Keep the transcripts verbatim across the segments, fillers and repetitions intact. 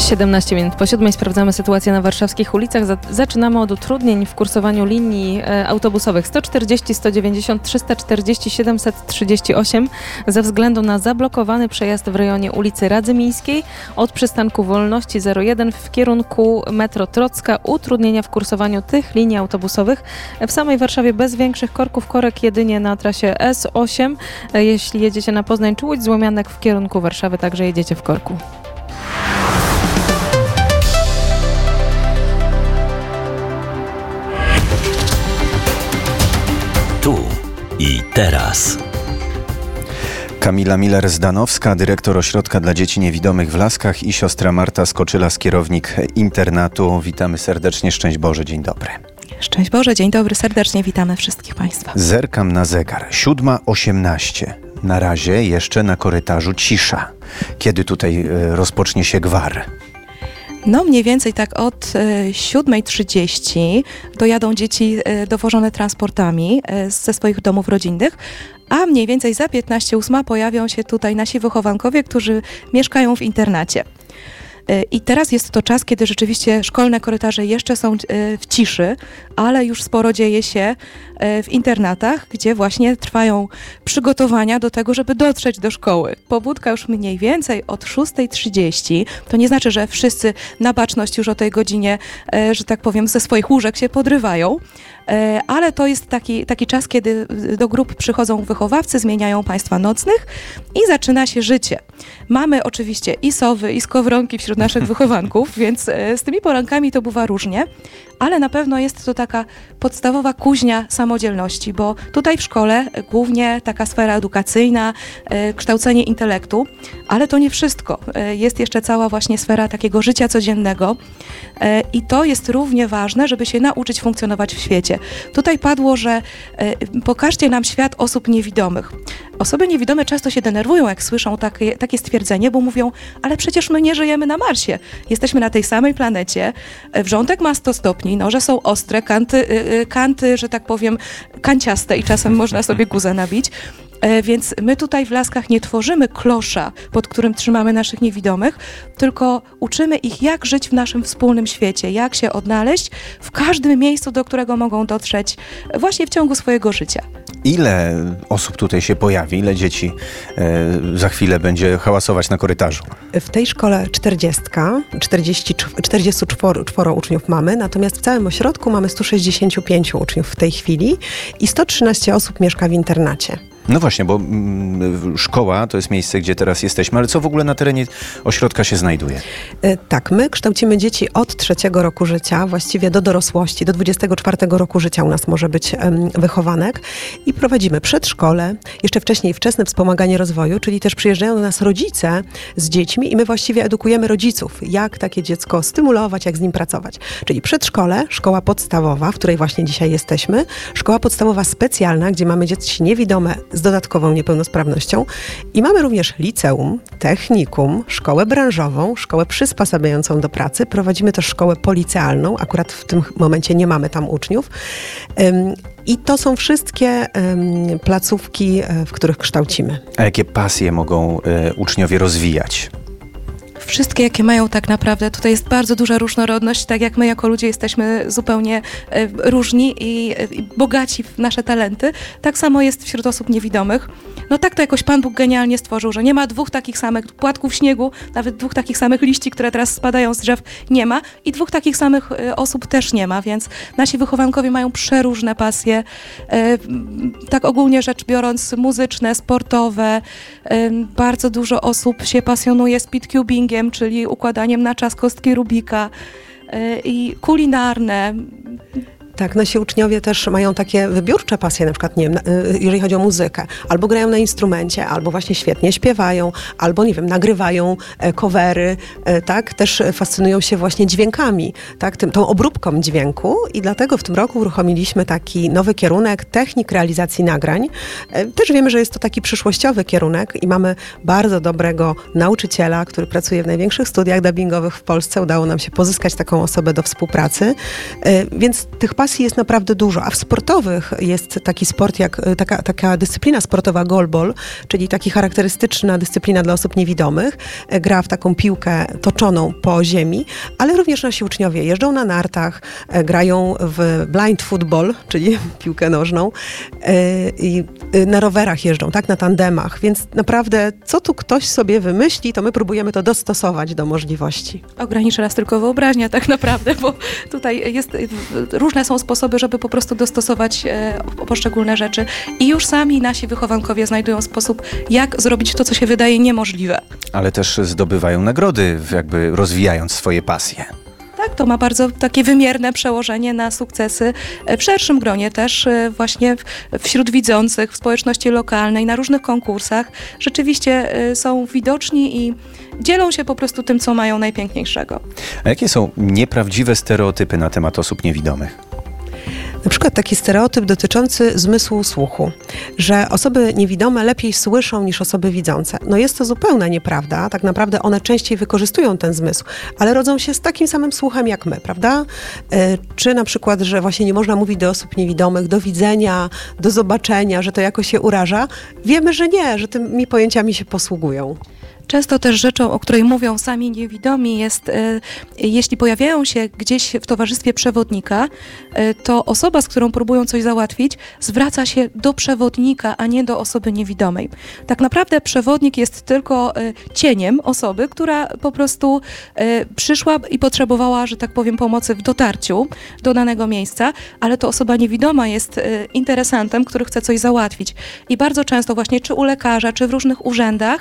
siedemnaście minut po siódmej sprawdzamy sytuację na warszawskich ulicach. Zaczynamy od utrudnień w kursowaniu linii autobusowych sto czterdzieści, sto dziewięćdziesiąt, trzysta czterdzieści, siedemset trzydzieści osiem ze względu na zablokowany przejazd w rejonie ulicy Radzymińskiej od przystanku Wolności zero jeden w kierunku metro Trocka. Utrudnienia w kursowaniu tych linii autobusowych w samej Warszawie bez większych korków, korek jedynie na trasie S osiem. Jeśli jedziecie na Poznań czy Łódź, Złomianek w kierunku Warszawy także jedziecie w korku. Tu i teraz. Kamila Miller-Zdanowska, dyrektor Ośrodka dla Dzieci Niewidomych w Laskach, i siostra Marta Skoczylas, kierownik internatu. Witamy serdecznie. Szczęść Boże, dzień dobry. Szczęść Boże, dzień dobry, serdecznie witamy wszystkich Państwa. Zerkam na zegar. siódma osiemnaście. Na razie jeszcze na korytarzu cisza. Kiedy tutaj y, rozpocznie się gwar? No mniej więcej tak od y, siódma trzydzieści dojadą dzieci y, dowożone transportami y, ze swoich domów rodzinnych, a mniej więcej za piętnaście ósma pojawią się tutaj nasi wychowankowie, którzy mieszkają w internacie. I teraz jest to czas, kiedy rzeczywiście szkolne korytarze jeszcze są w ciszy, ale już sporo dzieje się w internatach, gdzie właśnie trwają przygotowania do tego, żeby dotrzeć do szkoły. Pobudka już mniej więcej od szósta trzydzieści. To nie znaczy, że wszyscy na baczność już o tej godzinie, że tak powiem, ze swoich łóżek się podrywają, ale to jest taki, taki czas, kiedy do grup przychodzą wychowawcy, zmieniają państwa nocnych i zaczyna się życie. Mamy oczywiście i sowy, i skowronki wśród naszych wychowanków, więc z tymi porankami to bywa różnie, ale na pewno jest to taka podstawowa kuźnia samodzielności, bo tutaj w szkole głównie taka sfera edukacyjna, kształcenie intelektu, ale to nie wszystko. Jest jeszcze cała właśnie sfera takiego życia codziennego i to jest równie ważne, żeby się nauczyć funkcjonować w świecie. Tutaj padło, że pokażcie nam świat osób niewidomych. Osoby niewidome często się denerwują, jak słyszą takie, takie stwierdzenie, bo mówią, ale przecież my nie żyjemy na Marsie. Jesteśmy na tej samej planecie, wrzątek ma sto stopni, noże są ostre, kanty, kanty, że tak powiem, kanciaste i czasem można sobie guzę nabić. Więc my tutaj w Laskach nie tworzymy klosza, pod którym trzymamy naszych niewidomych, tylko uczymy ich, jak żyć w naszym wspólnym świecie, jak się odnaleźć w każdym miejscu, do którego mogą dotrzeć właśnie w ciągu swojego życia. Ile osób tutaj się pojawi? Ile dzieci e, za chwilę będzie hałasować na korytarzu? W tej szkole czterdziestka, czterdzieści, czterdzieści cztery uczniów mamy, natomiast w całym ośrodku mamy sto sześćdziesiąt pięć uczniów w tej chwili i sto trzynaście osób mieszka w internacie. No właśnie, bo mm, szkoła to jest miejsce, gdzie teraz jesteśmy, ale co w ogóle na terenie ośrodka się znajduje? E, tak, my kształcimy dzieci od trzeciego roku życia, właściwie do dorosłości, do dwudziestego czwartego roku życia u nas może być em, wychowanek i prowadzimy przedszkole, jeszcze wcześniej wczesne wspomaganie rozwoju, czyli też przyjeżdżają do nas rodzice z dziećmi i my właściwie edukujemy rodziców, jak takie dziecko stymulować, jak z nim pracować. Czyli przedszkole, szkoła podstawowa, w której właśnie dzisiaj jesteśmy, szkoła podstawowa specjalna, gdzie mamy dzieci niewidome z dodatkową niepełnosprawnością i mamy również liceum, technikum, szkołę branżową, szkołę przysposabiającą do pracy. Prowadzimy też szkołę policealną, akurat w tym momencie nie mamy tam uczniów. I to są wszystkie placówki, w których kształcimy. A jakie pasje mogą y, uczniowie rozwijać? Wszystkie, jakie mają tak naprawdę. Tutaj jest bardzo duża różnorodność, tak jak my jako ludzie jesteśmy zupełnie e, różni i, i bogaci w nasze talenty, tak samo jest wśród osób niewidomych. No tak to jakoś Pan Bóg genialnie stworzył, że nie ma dwóch takich samych płatków śniegu, nawet dwóch takich samych liści, które teraz spadają z drzew, nie ma i dwóch takich samych e, osób też nie ma, więc nasi wychowankowie mają przeróżne pasje, e, tak ogólnie rzecz biorąc muzyczne, sportowe. E, bardzo dużo osób się pasjonuje speedcubingiem, czyli układaniem na czas kostki Rubika yy, i kulinarne. Tak, nasi uczniowie też mają takie wybiórcze pasje, na przykład, nie wiem, jeżeli chodzi o muzykę, albo grają na instrumencie, albo właśnie świetnie śpiewają, albo, nie wiem, nagrywają covery, tak, też fascynują się właśnie dźwiękami, tak, tym, tą obróbką dźwięku i dlatego w tym roku uruchomiliśmy taki nowy kierunek technik realizacji nagrań. Też wiemy, że jest to taki przyszłościowy kierunek i mamy bardzo dobrego nauczyciela, który pracuje w największych studiach dubbingowych w Polsce. Udało nam się pozyskać taką osobę do współpracy, więc tych pasji pasji jest naprawdę dużo, a w sportowych jest taki sport, jak taka, taka dyscyplina sportowa goalball, czyli taki charakterystyczna dyscyplina dla osób niewidomych. Gra w taką piłkę toczoną po ziemi, ale również nasi uczniowie jeżdżą na nartach, grają w blind football, czyli piłkę nożną, i na rowerach jeżdżą, tak, na tandemach, więc naprawdę co tu ktoś sobie wymyśli, to my próbujemy to dostosować do możliwości. Ograniczy raz tylko wyobraźnia tak naprawdę, bo tutaj jest, różne są sposoby, żeby po prostu dostosować e, poszczególne rzeczy i już sami nasi wychowankowie znajdują sposób, jak zrobić to, co się wydaje niemożliwe. Ale też zdobywają nagrody, jakby rozwijając swoje pasje. Tak, to ma bardzo takie wymierne przełożenie na sukcesy w szerszym gronie też właśnie wśród widzących, w społeczności lokalnej, na różnych konkursach. Rzeczywiście są widoczni i dzielą się po prostu tym, co mają najpiękniejszego. A jakie są nieprawdziwe stereotypy na temat osób niewidomych? Na przykład taki stereotyp dotyczący zmysłu słuchu, że osoby niewidome lepiej słyszą niż osoby widzące. No jest to zupełna nieprawda. Tak naprawdę one częściej wykorzystują ten zmysł, ale rodzą się z takim samym słuchem jak my, prawda? Czy na przykład, że właśnie nie można mówić do osób niewidomych, do widzenia, do zobaczenia, że to jakoś się uraża? Wiemy, że nie, że tymi pojęciami się posługują. Często też rzeczą, o której mówią sami niewidomi jest, e, jeśli pojawiają się gdzieś w towarzystwie przewodnika, e, to osoba, z którą próbują coś załatwić, zwraca się do przewodnika, a nie do osoby niewidomej. Tak naprawdę przewodnik jest tylko e, cieniem osoby, która po prostu e, przyszła i potrzebowała, że tak powiem, pomocy w dotarciu do danego miejsca, ale to osoba niewidoma jest e, interesantem, który chce coś załatwić. I bardzo często właśnie czy u lekarza, czy w różnych urzędach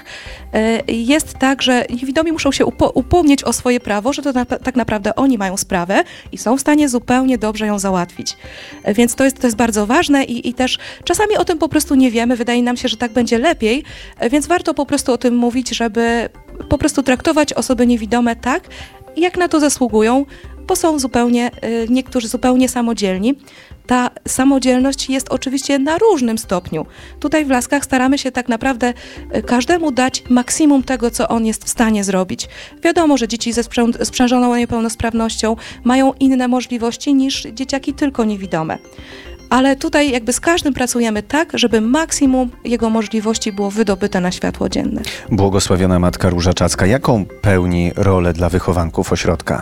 e, jest tak, że niewidomi muszą się upo- upomnieć o swoje prawo, że to na, tak naprawdę oni mają sprawę i są w stanie zupełnie dobrze ją załatwić. Więc to jest, to jest bardzo ważne i, i też czasami o tym po prostu nie wiemy. Wydaje nam się, że tak będzie lepiej, więc warto po prostu o tym mówić, żeby po prostu traktować osoby niewidome tak, jak na to zasługują, bo są zupełnie, niektórzy zupełnie samodzielni. Ta samodzielność jest oczywiście na różnym stopniu. Tutaj w Laskach staramy się tak naprawdę każdemu dać maksimum tego, co on jest w stanie zrobić. Wiadomo, że dzieci ze sprzę- sprzężoną niepełnosprawnością mają inne możliwości niż dzieciaki tylko niewidome. Ale tutaj jakby z każdym pracujemy tak, żeby maksimum jego możliwości było wydobyte na światło dzienne. Błogosławiona Matka Róża Czacka, jaką pełni rolę dla wychowanków ośrodka?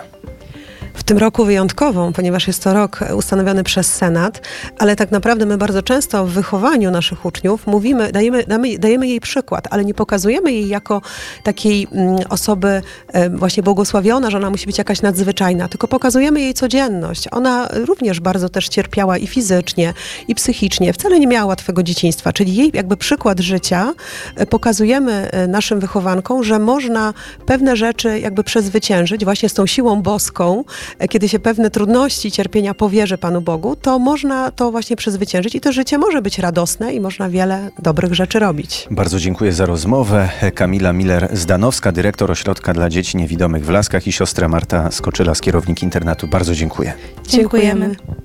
W tym roku wyjątkową, ponieważ jest to rok ustanowiony przez Senat, ale tak naprawdę my bardzo często w wychowaniu naszych uczniów mówimy, dajemy, damy, dajemy jej przykład, ale nie pokazujemy jej jako takiej mm, osoby e, właśnie błogosławiona, że ona musi być jakaś nadzwyczajna, tylko pokazujemy jej codzienność. Ona również bardzo też cierpiała i fizycznie, i psychicznie. Wcale nie miała łatwego dzieciństwa, czyli jej jakby przykład życia e, pokazujemy e, naszym wychowankom, że można pewne rzeczy jakby przezwyciężyć właśnie z tą siłą boską. Kiedy się pewne trudności, cierpienia powierzy Panu Bogu, to można to właśnie przezwyciężyć i to życie może być radosne i można wiele dobrych rzeczy robić. Bardzo dziękuję za rozmowę. Kamila Miller-Zdanowska, dyrektor Ośrodka dla Dzieci Niewidomych w Laskach i siostra Marta Skoczylas, kierownik internatu. Bardzo dziękuję. Dziękujemy.